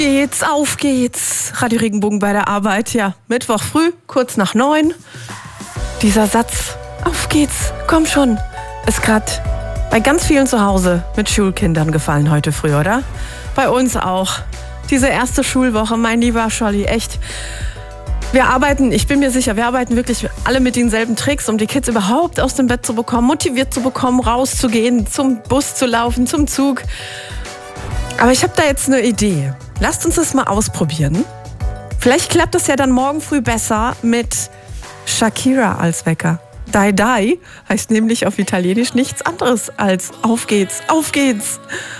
Auf geht's. Radio Regenbogen bei der Arbeit. Ja, Mittwoch früh, kurz nach 9. Dieser Satz, auf geht's, komm schon, ist gerade bei ganz vielen zu Hause mit Schulkindern gefallen heute früh, oder? Bei uns auch. Diese erste Schulwoche, mein lieber Scholli, echt. Wir arbeiten, ich bin mir sicher, wir arbeiten wirklich alle mit denselben Tricks, um die Kids überhaupt aus dem Bett zu bekommen, motiviert zu bekommen, rauszugehen, zum Bus zu laufen, zum Zug. Aber ich habe da jetzt eine Idee. Lasst uns das mal ausprobieren. Vielleicht klappt das ja dann morgen früh besser mit Shakira als Wecker. Dai Dai heißt nämlich auf Italienisch nichts anderes als auf geht's, auf geht's.